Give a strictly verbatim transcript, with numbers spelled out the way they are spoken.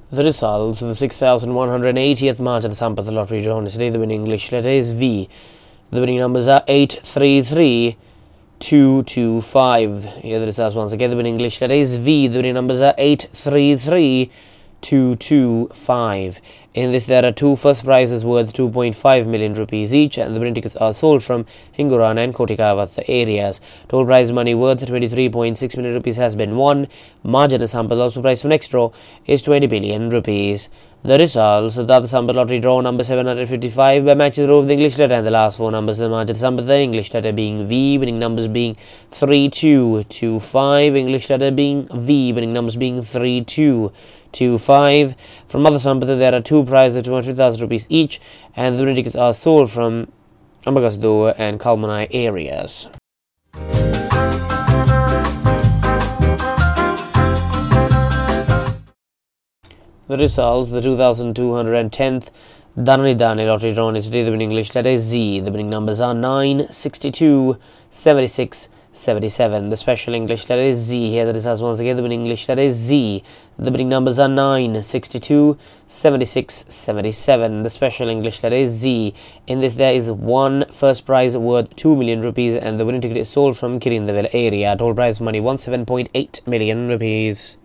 The results of the six thousand one hundred eightieth March of the Sampath Lottery drawn today. The winning English letter is V. The winning numbers are eight three three two two five. Here the results once again. The winning English letter is V. The winning numbers are eight three three two two five. In this, there are two first prizes worth two point five million rupees each, and the winning tickets are sold from Hingorana and Kotikavath areas. Total prize money worth twenty-three point six million rupees has been won. Margin Sampath also prize for next draw is twenty billion rupees. The results of the other Sampath lottery draw number seven hundred fifty-five by matching the row of the English letter and the last four numbers of the Margin Sampath, the English letter being V, winning numbers being three two two five, English letter being V, winning numbers being three two two five. From other Sampath, there are two prizes of two hundred thousand rupees each, and the winning tickets are sold from Ambagasdur and Kalmanai areas. The results, the two thousand two hundred tenth Dhanani Dani lottery drawn is today. The winning English letter is Z. The winning numbers are nine, sixty-two, seventy-six, seventy-seven. The special English letter is Z. Here the results once again. The winning English letter is Z. The winning numbers are nine, sixty-two, seventy-six, seventy-seven. The special English letter is Z. In this, there is one first prize worth two million rupees, and the winning ticket is sold from Kirindaville area. Total prize money seventeen point eight million rupees.